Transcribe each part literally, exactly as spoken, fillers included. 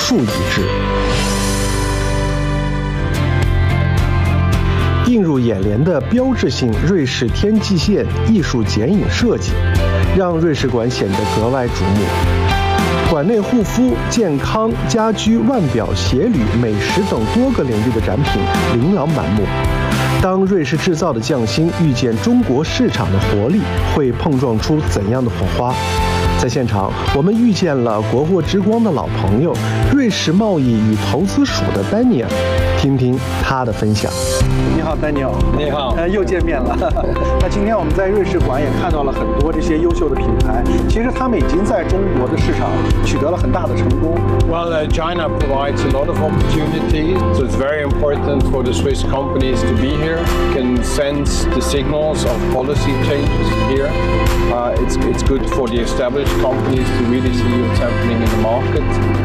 数一致。映入眼帘的标志性瑞士天际线艺术剪影设计，让瑞士馆显得格外瞩目。馆内护肤、健康、家居、腕表、鞋履、美食等多个领域的展品琳琅满目。当瑞士制造的匠心遇见中国市场的活力，会碰撞出怎样的火花？在现场，我们遇见了国货之光的老朋友，瑞士贸易与投资署的丹尼尔，听听他的分享。 你好，丹尼尔。 你好， 呃，又见面了。那今天我们在瑞士馆也看到了很多这些优秀的品牌，其实他们已经在中国的市场取得了很大的成功。 Well, uh, China provides a lot of opportunities, so it's very important for the Swiss companies to be here. Can sense the signals of policy changes here. Uh, it's it's good for the established companies to really see what's happening in the market.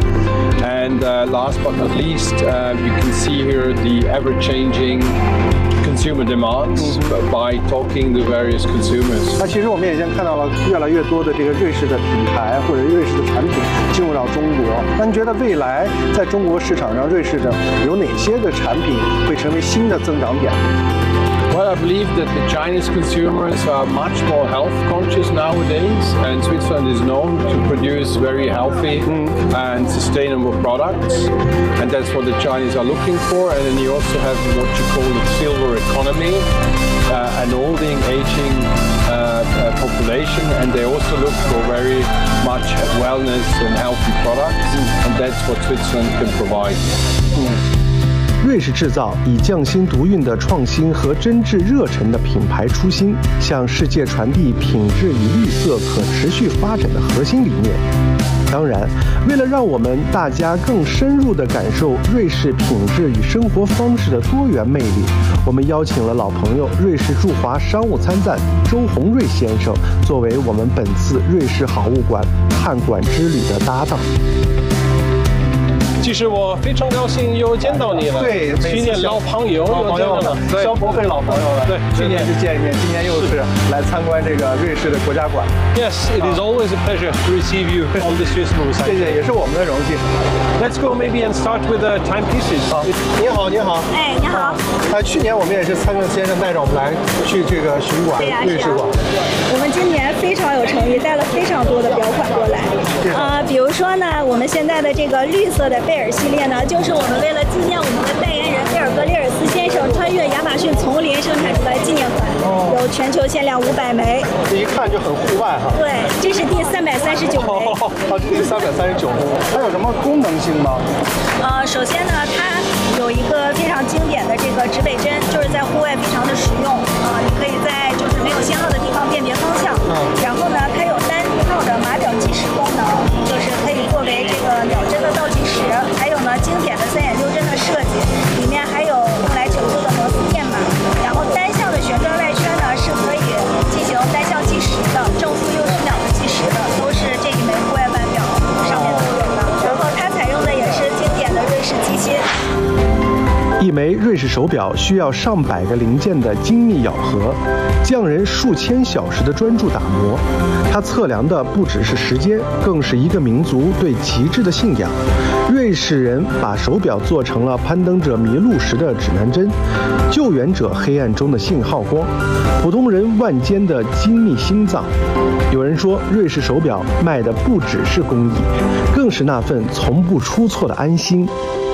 And uh, last but not least, uh, you can see here the ever-changing consumer demands by talking to various consumers. 那其实我们已经看到了越来越多的这个瑞士的品牌或者瑞士的产品进入到中国。那你觉得未来在中国市场上，瑞士的有哪些的产品会成为新的增长点？ Well, I believe that the Chinese consumers are much more health conscious nowadays, and Switzerland is known to produce very healthy and sustainable products, and that's what the Chinese are looking for. And then you also have what you call the silver economy, uh, an olding, aging uh, uh, population, and they also look for very much wellness and healthy products, and that's what Switzerland can provide. 瑞士制造以匠心独运的创新和真挚热忱的品牌初心，向世界传递品质与绿色可持续发展的核心理念。当然，为了让我们大家更深入地感受瑞士品质与生活方式的多元魅力，我们邀请了老朋友瑞士驻华商务参赞周宏瑞先生，作为我们本次瑞士好物馆探馆之旅的搭档。 其实我非常高兴又见到你了。 对， 去年老朋友又见了， 肖博会老朋友了。对，去年是见一面，今年又是来参观这个瑞士的国家馆。 Yes, it is always a pleasure to receive you on the Swiss Moose. 谢谢，也是我们的荣幸。 Let's go maybe and start with the timepieces. 好，你好，你好。 哎，你好。 啊，去年我们也是参政先生带着我们来去这个巡馆瑞士馆。 我们今年非常有诚意，带了非常多的表款过来。啊，比如说呢，我们现在的这个绿色的贝尔系列呢，就是我们为了纪念我们的代言人贝尔格列尔斯先生穿越亚马逊丛林生产出来纪念款，有全球限量五百枚。 这一看就很户外哈。 对，这是第三百三十九枚。 哦，这第三百三十九枚，它有什么功能性吗？ 呃，首先呢，它有一个非常经典的这个指北针，就是在户外非常的实用啊、呃，你可以在就是没有信号的地方辨别方向。嗯。然后呢，它有单套的码表计时功能，就是可以作为这个秒针的倒计时。还有呢，经典的三眼六针的设计，里面还有用来求救的摩斯电码。然后单向的旋转外圈呢，是可以进行单向计时的，正负右十秒的计时的，都是这一枚户外腕表上面都有的。然后它采用的也是经典的瑞士机芯。 一枚瑞士手表需要上百个零件的精密咬合，匠人数千小时的专注打磨。它测量的不只是时间，更是一个民族对极致的信仰。瑞士人把手表做成了攀登者迷路时的指南针，救援者黑暗中的信号光，普通人腕间的精密心脏。有人说，瑞士手表卖的不只是工艺，更是那份从不出错的安心。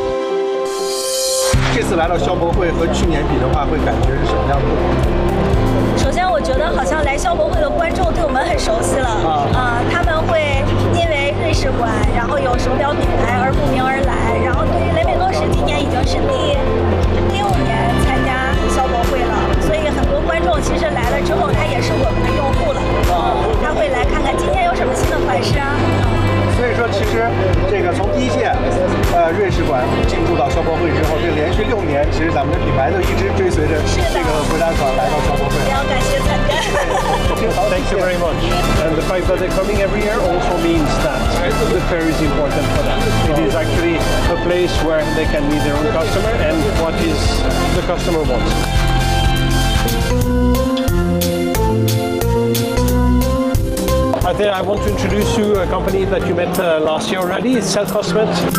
这次来到消博会和去年比的话，会感觉是什么样的？ 首先，我觉得好像来消博会的观众对我们很熟悉了啊、呃，他们会因为瑞士馆，然后有手表品牌而慕名而来。然后，对于雷美多什今年已经是第六年参加消博会了，所以很多观众其实来了之后，他也是我们的用户了啊、呃，他会来看看今天有什么新的款式啊。 所以说，其实这个从第一届呃瑞士馆进入到消博会之后，这连续六年，其实咱们的品牌都一直追随着这个国家馆来到消博会。 也要感谢参加。 Thank you very much. And the fact that they're coming every year also means that the fair is important for them. It is actually a place where they can meet their own customer and what is the customer wants. I think I want to introduce you a company that you met uh, last year already. It's Self Cosmet.